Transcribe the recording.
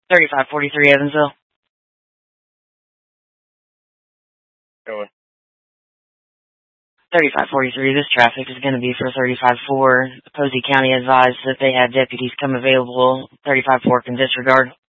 3543 Evansville. Going. 3543, this traffic is going to be for 354. Posey County advised that they had deputies come available. 354 can disregard.